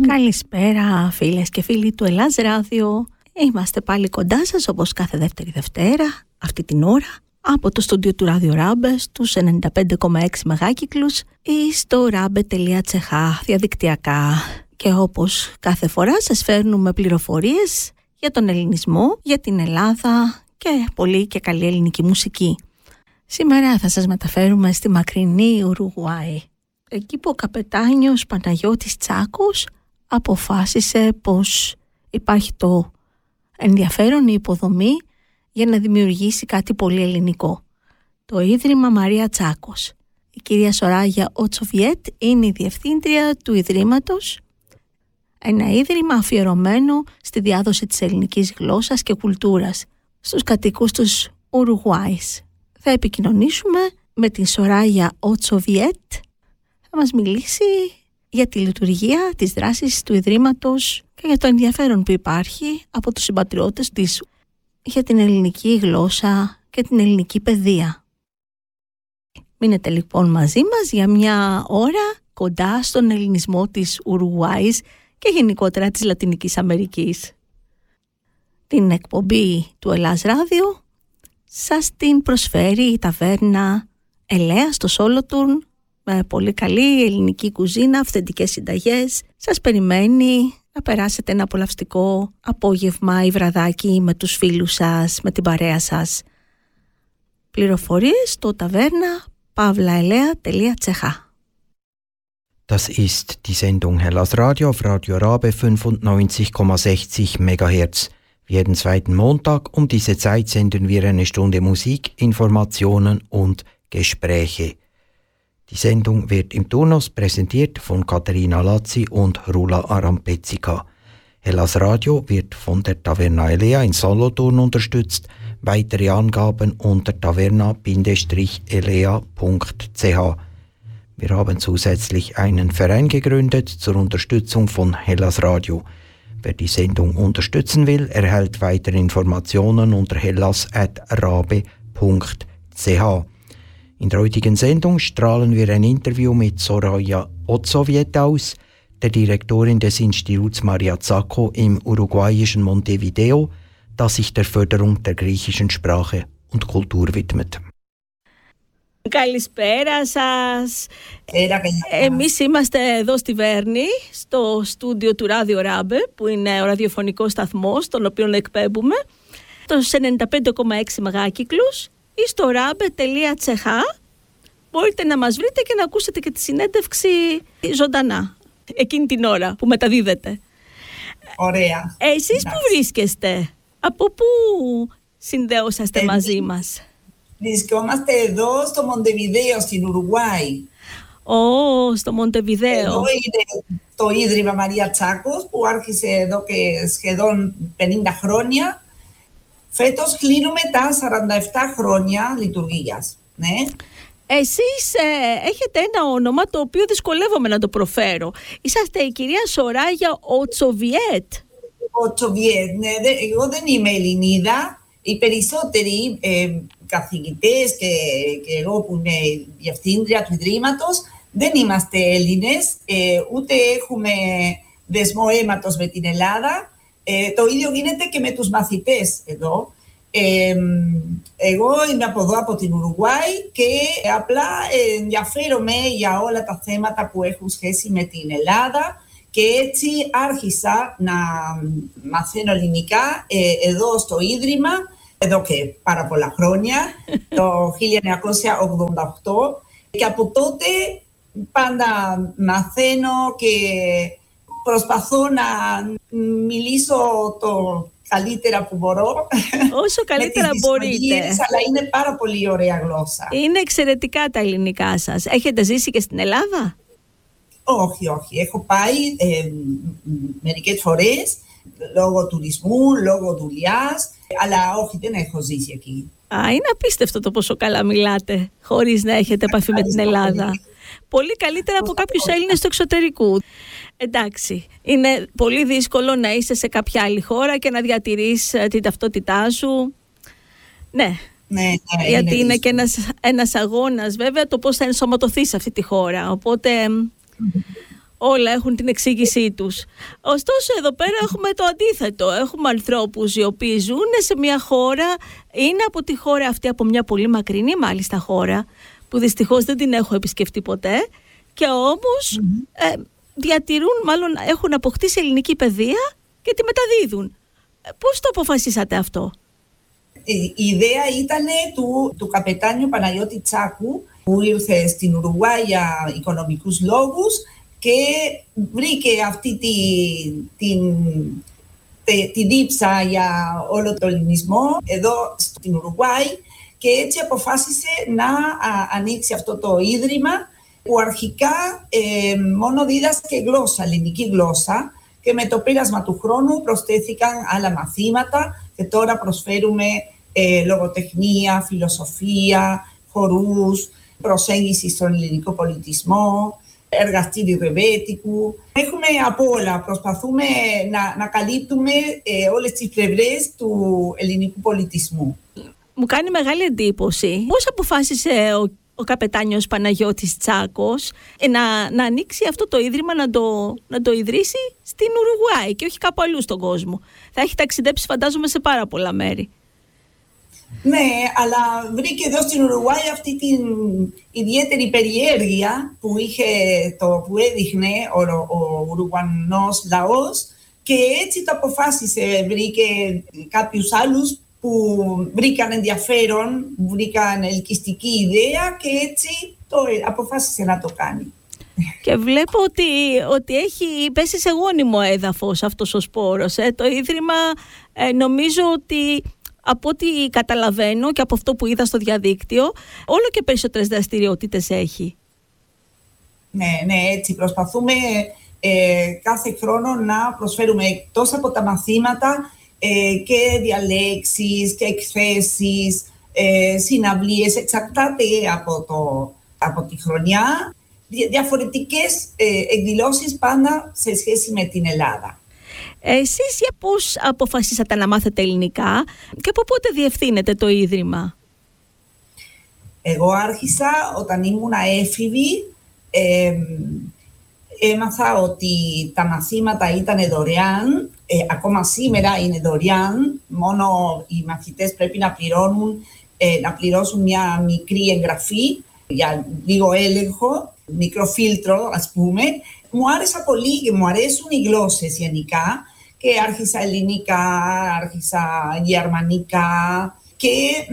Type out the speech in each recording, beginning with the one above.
Καλησπέρα φίλες και φίλοι του Ελλάς Ράδιο. Είμαστε πάλι κοντά σας όπως κάθε δεύτερη Δευτέρα, αυτή την ώρα, από το στούντιο του Ράδιο Ράμπε στους 95,6 μεγάκυκλους ή στο rabe.ch διαδικτυακά. Και όπως κάθε φορά σας φέρνουμε πληροφορίες για τον ελληνισμό, για την Ελλάδα και πολύ και καλή ελληνική μουσική. Σήμερα θα σας μεταφέρουμε στη μακρινή Ουρουγουάη, εκεί που ο καπετάνιος Παναγιώτης Τσάκος αποφάσισε πως υπάρχει το ενδιαφέρον, η υποδομή για να δημιουργήσει κάτι πολύ ελληνικό. Το Ίδρυμα Μαρία Τσάκος. Η κυρία Σοράγια Οτσοβιέτ είναι η διευθύντρια του Ιδρύματος, ένα ίδρυμα αφιερωμένο στη διάδοση της ελληνικής γλώσσας και κουλτούρας στους κατοίκους τους Ουρουγουάης. Θα επικοινωνήσουμε με την Σοράγια Οτσοβιέτ. Θα μας μιλήσει για τη λειτουργία της δράσης του Ιδρύματος και για το ενδιαφέρον που υπάρχει από τους συμπατριώτες της για την ελληνική γλώσσα και την ελληνική παιδεία. Μείνετε λοιπόν μαζί μας για μια ώρα κοντά στον ελληνισμό της Ουρουγουάης και γενικότερα της Λατινικής Αμερικής. Την εκπομπή του Ελλάς Ράδιο σας την προσφέρει η ταβέρνα Ελέα στο Σόλοτουρν, με πολύ καλή ελληνική κουζίνα, αυθεντικές συνταγές. Σας περιμένει να περάσετε ένα απολαυστικό απόγευμα ή βραδάκι με τους φίλους σας, με την παρέα σας. Πληροφορίες στο taverna-elea.ch. Das ist die Sendung Hellas Radio auf Radio Rabe 95,60 MHz. Jeden zweiten Montag um diese Zeit senden wir eine Stunde Musik, Informationen und Gespräche. Die Sendung wird im Turnus präsentiert von Katharina Lazzi und Rula Arampezika. Hellas Radio wird von der Taverna Elea in Solothurn unterstützt. Weitere Angaben unter taverna-elea.ch. Wir haben zusätzlich einen Verein gegründet zur Unterstützung von Hellas Radio. Wer die Sendung unterstützen will, erhält weitere Informationen unter hellas@rabe.ch. In der heutigen Sendung strahlen wir ein Interview mit Soraya Ozoviet aus, der Direktorin des Instituts Maria Zacco im uruguayischen Montevideo, das sich der Förderung der griechischen Sprache und Kultur widmet. Καλησπέρα σας. Εμείς είμαστε εδώ στη Βέρνη, στο στούντιο του Ράδιο Ράμπε, που είναι ο ραδιοφωνικός σταθμός, τον οποίο εκπέμπουμε, στους 95,6 μεγάκυκλους ή στο rabe.ch. Μπορείτε να μας βρείτε και να ακούσετε και τη συνέντευξη ζωντανά, εκείνη την ώρα που μεταδίδεται. Ωραία. Εσείς που βρίσκεστε, από πού συνδέωσαστε μαζί μας? Βρισκόμαστε εδώ στο Μοντεβιδέο, στην Ουρουγουάη. Στο Μοντεβιδέο. Εδώ είναι το Ίδρυμα Μαρία Τσάκος, που άρχισε εδώ και σχεδόν 50 χρόνια. Φέτος κλείνουμε τα 47 χρόνια λειτουργίας. Ναι. Εσείς έχετε ένα όνομα το οποίο δυσκολεύομαι να το προφέρω. Είσαστε η κυρία Σοράγια Οτσοβιέτ. Οτσοβιέτ, ναι. Εγώ δεν είμαι Ελληνίδα. Οι περισσότεροι καθηγητές και εγώ που είμαι διευθύντρια του Ιδρύματος δεν είμαστε Έλληνες, ούτε έχουμε δεσμό αίματος με την Ελλάδα. Το ίδιο γίνεται και με τους μαθητές εδώ. Εγώ είμαι από εδώ, από την Ουρουγουάη, και απλά ενδιαφέρομαι για όλα τα θέματα που έχουν σχέση με την Ελλάδα και έτσι άρχισα να μαθαίνω ελληνικά εδώ στο Ίδρυμα εδώ και πάρα πολλά χρόνια, το 1988, και από τότε πάντα μαθαίνω και προσπαθώ να μιλήσω το καλύτερα που μπορώ. Όσο καλύτερα μπορείτε. Αλλά είναι πάρα πολύ ωραία γλώσσα. Είναι εξαιρετικά τα ελληνικά σας. Έχετε ζήσει και στην Ελλάδα? Όχι. Έχω πάει μερικές φορές λόγω τουρισμού, λόγω δουλειάς, αλλά όχι, δεν έχω ζήσει εκεί. Είναι απίστευτο το πόσο καλά μιλάτε χωρίς να έχετε επαφή με την Ελλάδα. Πολύ καλύτερα από κάποιους Έλληνες του εξωτερικού. Εντάξει, είναι πολύ δύσκολο να είσαι σε κάποια άλλη χώρα και να διατηρείς την ταυτότητά σου. Ναι, γιατί είναι και ένας αγώνας βέβαια το πώς θα ενσωματωθείς σε αυτή τη χώρα. Οπότε όλα έχουν την εξήγησή τους. Ωστόσο εδώ πέρα έχουμε το αντίθετο. Έχουμε ανθρώπους οι οποίοι ζουν σε μια χώρα, είναι από τη χώρα αυτή, από μια πολύ μακρινή μάλιστα χώρα, που δυστυχώς δεν την έχω επισκεφτεί ποτέ, και όμως διατηρούν, μάλλον έχουν αποκτήσει ελληνική παιδεία και τη μεταδίδουν. Πώς το αποφασίσατε αυτό? Η ιδέα ήταν του καπετάνιου Παναγιώτη Τσάκου, που ήρθε στην Ουρουγουάη για οικονομικούς λόγους και βρήκε αυτή τη δίψα για όλο τον ελληνισμό εδώ στην Ουρουγουάη και έτσι αποφάσισε να ανοίξει αυτό το ίδρυμα, που αρχικά μόνο δίδασκε γλώσσα, ελληνική γλώσσα, και με το πέρασμα του χρόνου προσθέθηκαν άλλα μαθήματα και τώρα προσφέρουμε λογοτεχνία, φιλοσοφία, χορούς, προσέγγιση στον ελληνικό πολιτισμό, εργαστήριο ρεβέτικου. Έχουμε από όλα. Προσπαθούμε να καλύπτουμε όλες τις πλευρές του ελληνικού πολιτισμού. Μου κάνει μεγάλη εντύπωση πώς αποφάσισε ο καπετάνιος Παναγιώτης Τσάκος να ανοίξει αυτό το ίδρυμα, να το ιδρύσει στην Ουρουγουάη και όχι κάπου αλλού στον κόσμο. Θα έχει ταξιδέψει φαντάζομαι σε πάρα πολλά μέρη. Ναι, αλλά βρήκε εδώ στην Ουρουγουάη αυτή την ιδιαίτερη περιέργεια που έδειχνε ο Ουρουγουανός λαός και έτσι το αποφάσισε. Βρήκε κάποιους άλλους που βρήκαν ενδιαφέρον, βρήκαν ελκυστική ιδέα και έτσι αποφάσισε να το κάνει. Και βλέπω ότι έχει πέσει σε γόνιμο έδαφος αυτός ο σπόρος. Το Ίδρυμα νομίζω ότι, από ό,τι καταλαβαίνω και από αυτό που είδα στο διαδίκτυο, όλο και περισσότερες δραστηριότητες έχει. Ναι, έτσι προσπαθούμε κάθε χρόνο να προσφέρουμε εκτός από τα μαθήματα και διαλέξεις και εκθέσεις, συναυλίες, εξαρτάται από τη χρονιά, διαφορετικές εκδηλώσεις πάντα σε σχέση με την Ελλάδα. Εσείς για πώς αποφασίσατε να μάθετε ελληνικά και από πότε διευθύνετε το Ίδρυμα? Εγώ άρχισα όταν ήμουν έφηβη, έμαθα ότι τα μαθήματα ήταν δωρεάν, ακόμα σήμερα είναι δωρεάν, μόνο οι μαθητές πρέπει να πληρώσουν μια μικρή εγγραφή για λίγο έλεγχο, μικρό φίλτρο ας πούμε. Μου άρεσα πολύ και μου αρέσουν οι γλώσσες γενικά και άρχισα ελληνικά, άρχισα γερμανικά και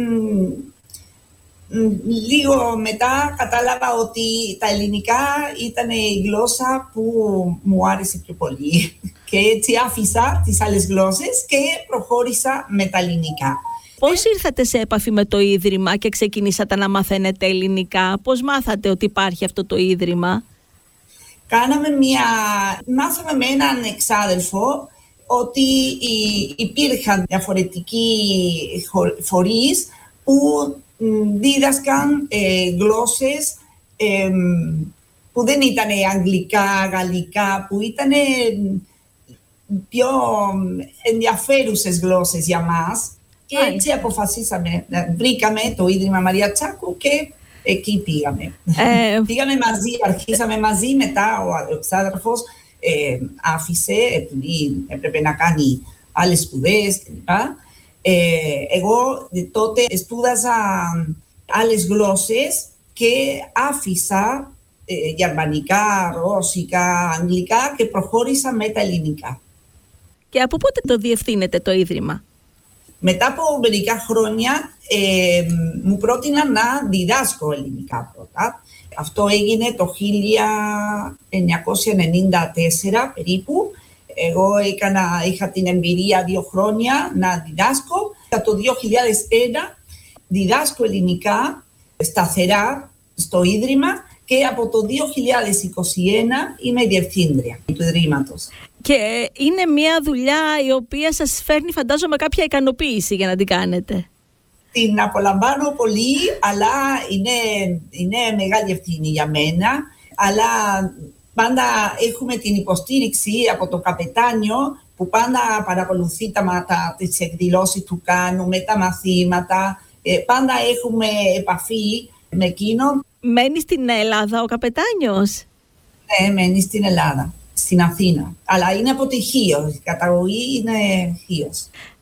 λίγο μετά κατάλαβα ότι τα ελληνικά ήταν η γλώσσα που μου άρεσε πιο πολύ και έτσι άφησα τις άλλες γλώσσες και προχώρησα με τα ελληνικά. Πώς ήρθατε σε επαφή με το Ίδρυμα και ξεκινήσατε να μαθαίνετε ελληνικά? Πώς μάθατε ότι υπάρχει αυτό το Ίδρυμα? Μάθαμε με έναν εξάδελφο ότι υπήρχαν διαφορετικοί φορείς που δίδασκαν γλώσσες που δεν ήταν αγγλικά, γαλλικά, που ήταν πιο ενδιαφέρουσες γλώσσες για μας. Και έτσι αποφασίσαμε, βρήκαμε το Ίδρυμα Μαρία Τσάκου και εκεί πήγαμε. Πήγαμε μαζί, αρχίσαμε μαζί, μετά ο εξάδελφος άφησε, επειδή έπρεπε να κάνει άλλες σπουδές κλπ. Εγώ τότε σπούδαζα άλλες γλώσσες και άφησα γερμανικά, ρώσικα, αγγλικά και προχώρησα με τα ελληνικά. Και από πότε το διευθύνετε το Ίδρυμα? Μετά από μερικά χρόνια μου πρότειναν να διδάσκω ελληνικά πρώτα. Αυτό έγινε το 1994 περίπου. Εγώ είχα την εμπειρία 2 χρόνια να διδάσκω. Από το 2001 διδάσκω ελληνικά σταθερά στο Ίδρυμα και από το 2021 είμαι διευθύντρια του Ιδρύματος. Και είναι μια δουλειά η οποία σας φέρνει φαντάζομαι κάποια ικανοποίηση για να την κάνετε. Την απολαμβάνω πολύ, αλλά είναι μεγάλη ευθύνη για μένα. Αλλά πάντα έχουμε την υποστήριξη από το καπετάνιο που πάντα παρακολουθεί τις εκδηλώσεις που κάνουμε, τα μαθήματα. Πάντα έχουμε επαφή με εκείνον. Μένει στην Ελλάδα ο καπετάνιος? μένει στην Ελλάδα, στην Αθήνα. Αλλά είναι από τη Χίος, η καταγωγή είναι Χίος.